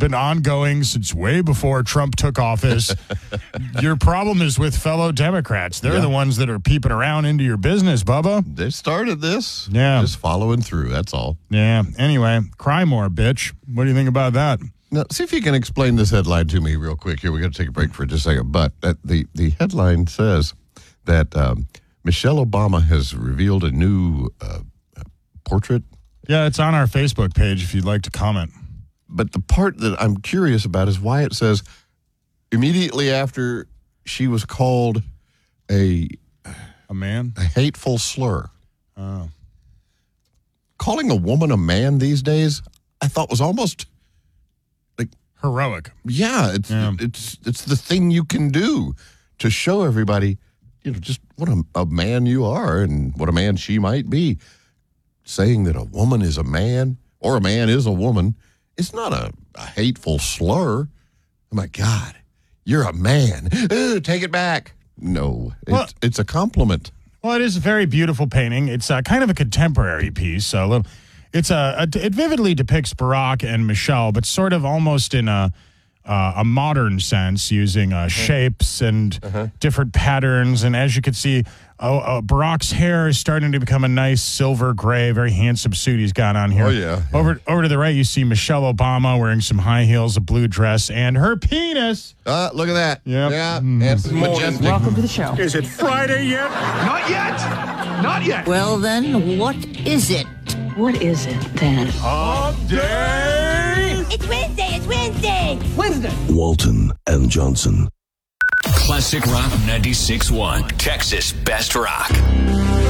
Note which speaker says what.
Speaker 1: been ongoing since way before Trump took office. Your problem is with fellow Democrats. They're the ones that are peeping around into your business, Bubba.
Speaker 2: They started this.
Speaker 1: Yeah.
Speaker 2: Just following through, that's all.
Speaker 1: Yeah. Anyway, cry more, bitch. What do you think about that?
Speaker 2: Now, see if you can explain this headline to me real quick. Here, we got to take a break for just a second. But the headline says that Michelle Obama has revealed a new portrait.
Speaker 1: Yeah, it's on our Facebook page if you'd like to comment.
Speaker 2: But the part that I'm curious about is why it says immediately after she was called a
Speaker 1: man?
Speaker 2: A hateful slur.
Speaker 1: Oh.
Speaker 2: Calling a woman a man these days, I thought was almost like
Speaker 1: heroic.
Speaker 2: Yeah, it's the thing you can do to show everybody, just what a man you are and what a man she might be. Saying that a woman is a man or a man is a woman, it's not a hateful slur. Oh my God, you're a man. Ooh, take it back. No, it's a compliment.
Speaker 1: Well, it is a very beautiful painting. It's kind of a contemporary piece. It vividly depicts Barack and Michelle, but sort of almost in a modern sense, using shapes and different patterns. And as you can see, Barack's hair is starting to become a nice silver gray, very handsome suit he's got on here.
Speaker 2: Oh, yeah.
Speaker 1: Over to the right, you see Michelle Obama wearing some high heels, a blue dress, and her penis.
Speaker 2: Look at that.
Speaker 1: Yep.
Speaker 2: Yeah. It's majestic.
Speaker 3: Welcome to the show.
Speaker 1: Is it Friday yet?
Speaker 4: Not yet. Not yet.
Speaker 3: Well, then, what is it? What is it, then?
Speaker 1: Hump Day!
Speaker 5: It's Wednesday. It's Wednesday.
Speaker 4: Wednesday.
Speaker 6: Walton and Johnson.
Speaker 7: Classic Rock 96.1, Texas Best Rock.